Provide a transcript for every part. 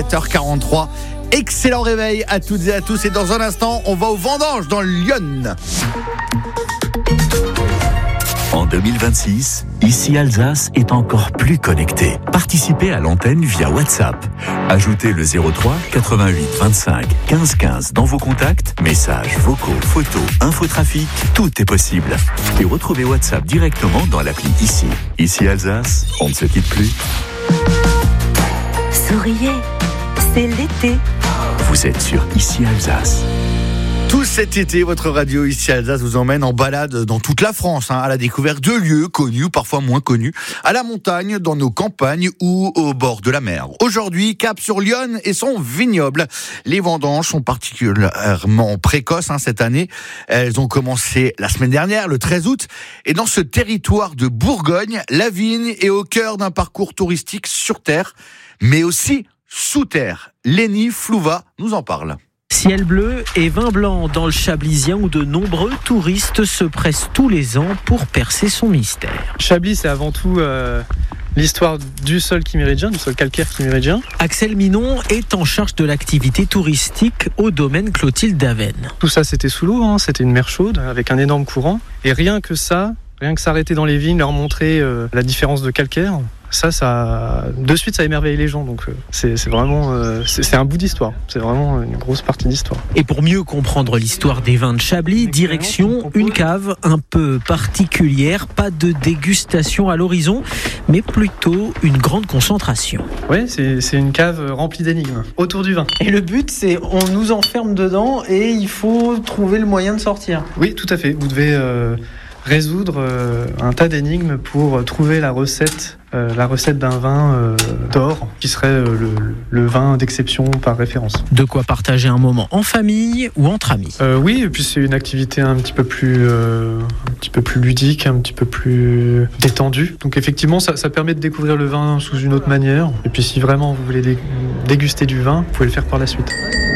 7h43. Excellent réveil à toutes et à tous. Et dans un instant, on va aux vendanges dans le Lyon. En 2026, ici Alsace est encore plus connectée. Participez à l'antenne via WhatsApp. Ajoutez le 03 88 25 15 15 dans vos contacts, messages, vocaux, photos, infotrafic, tout est possible. Et retrouvez WhatsApp directement dans l'appli ici. Ici Alsace, on ne se quitte plus. Souriez, c'est l'été. Vous êtes sur Ici Alsace. Tout cet été, votre radio Ici Alsace vous emmène en balade dans toute la France, à la découverte de lieux connus, parfois moins connus, à la montagne, dans nos campagnes ou au bord de la mer. Aujourd'hui, cap sur Lyon et son vignoble. Les vendanges sont particulièrement précoces cette année. Elles ont commencé la semaine dernière, le 13 août. Et dans ce territoire de Bourgogne, la vigne est au cœur d'un parcours touristique sur terre, mais aussi sous terre. Lénie Flouva nous en parle. Ciel bleu et vin blanc dans le Chablisien où de nombreux touristes se pressent tous les ans pour percer son mystère. Chablis, c'est avant tout l'histoire du sol chiméridien, du sol calcaire chiméridien. Axel Minon est en charge de l'activité touristique au domaine Clotilde d'Avesnes. Tout ça, c'était sous l'eau, c'était une mer chaude avec un énorme courant. Et rien que s'arrêter dans les vignes, leur montrer la différence de calcaire, ça de suite ça émerveille les gens. Donc c'est vraiment c'est un bout d'histoire, c'est vraiment une grosse partie d'histoire. Et pour mieux comprendre l'histoire des vins de Chablis, direction une cave un peu particulière, pas de dégustation à l'horizon, mais plutôt une grande concentration. Oui, c'est une cave remplie d'énigmes autour du vin. Et le but, c'est on nous enferme dedans et il faut trouver le moyen de sortir. Oui, tout à fait. Vous devez résoudre un tas d'énigmes pour trouver la recette d'un vin d'or, qui serait le vin d'exception par référence. De quoi partager un moment en famille ou entre amis. Oui, et puis c'est une activité un petit peu plus ludique, un petit peu plus détendue. Donc effectivement, ça permet de découvrir le vin sous une autre manière. Et puis si vraiment vous voulez déguster du vin, vous pouvez le faire par la suite.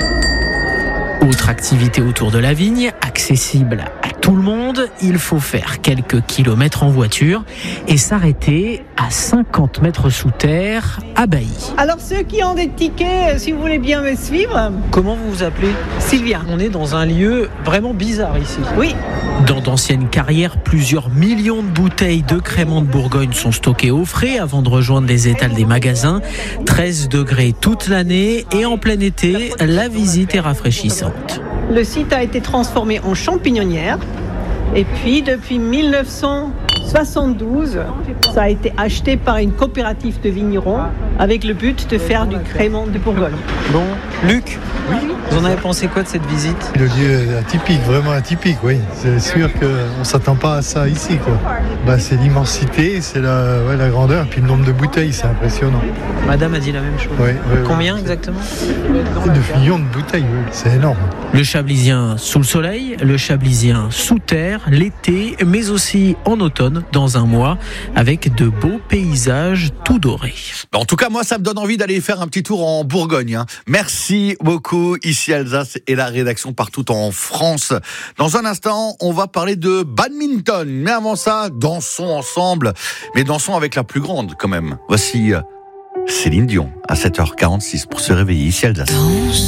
Autre activité autour de la vigne, accessible à tout le monde, il faut faire quelques kilomètres en voiture et s'arrêter à 50 mètres sous terre, à Bailly. Alors ceux qui ont des tickets, si vous voulez bien me suivre. Comment vous vous appelez ? Sylvia. On est dans un lieu vraiment bizarre ici. Oui. Dans d'anciennes carrières, plusieurs millions de bouteilles de crémant de Bourgogne sont stockées au frais avant de rejoindre les étals des magasins. 13 degrés toute l'année et en plein été, la visite est rafraîchissante. Le site a été transformé en champignonnière et puis depuis 1972, ça a été acheté par une coopérative de vignerons avec le but de faire du crémant de Bourgogne. Bon, Luc, vous en avez pensé quoi de cette visite ? Le lieu atypique, vraiment atypique, oui. C'est sûr qu'on ne s'attend pas à ça ici, quoi. C'est l'immensité, c'est la grandeur, et puis le nombre de bouteilles, c'est impressionnant. Madame a dit la même chose. Oui, Combien exactement ? 9 millions de bouteilles, oui. C'est énorme. Le Chablisien sous le soleil, le Chablisien sous terre, l'été, mais aussi en automne, dans un mois, avec de beaux paysages tout dorés. En tout cas, moi, ça me donne envie d'aller faire un petit tour en Bourgogne. Merci beaucoup, Ici Alsace et la rédaction partout en France. Dans un instant, on va parler de badminton. Mais avant ça, dansons ensemble. Mais dansons avec la plus grande, quand même. Voici Céline Dion, à 7h46 pour se réveiller, Ici Alsace.